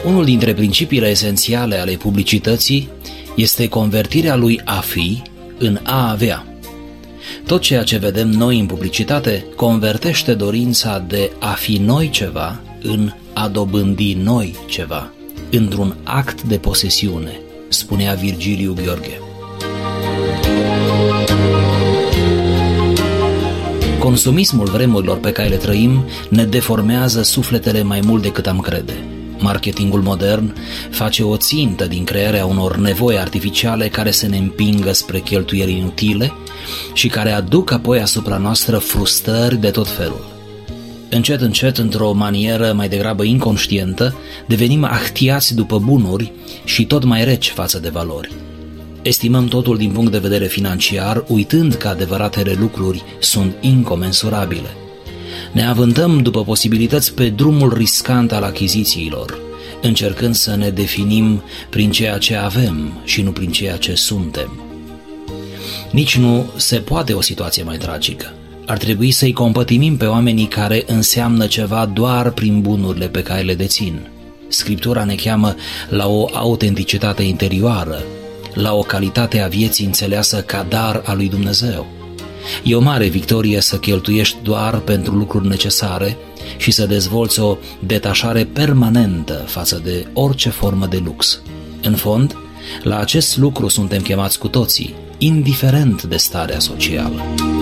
Unul dintre principiile esențiale ale publicității este convertirea lui a fi în a avea. Tot ceea ce vedem noi în publicitate convertește dorința de a fi noi ceva în a dobândi noi ceva, într-un act de posesiune, spunea Virgiliu Gheorghe. Consumismul vremurilor pe care le trăim ne deformează sufletele mai mult decât am crede. Marketingul modern face o țintă din crearea unor nevoi artificiale care să ne împingă spre cheltuieli inutile și care aduc apoi asupra noastră frustrări de tot felul. Încet, încet, într-o manieră mai degrabă inconștientă, devenim ahtiați după bunuri și tot mai reci față de valori. Estimăm totul din punct de vedere financiar, uitând că adevăratele lucruri sunt incomensurabile. Ne avântăm după posibilități pe drumul riscant al achizițiilor, încercând să ne definim prin ceea ce avem și nu prin ceea ce suntem. Nici nu se poate o situație mai tragică. Ar trebui să-i compătimim pe oamenii care înseamnă ceva doar prin bunurile pe care le dețin. Scriptura ne cheamă la o autenticitate interioară, la o calitate a vieții înțeleasă ca dar al lui Dumnezeu. E o mare victorie să cheltuiești doar pentru lucruri necesare și să dezvolți o detașare permanentă față de orice formă de lux. În fond, la acest lucru suntem chemați cu toții, indiferent de starea socială.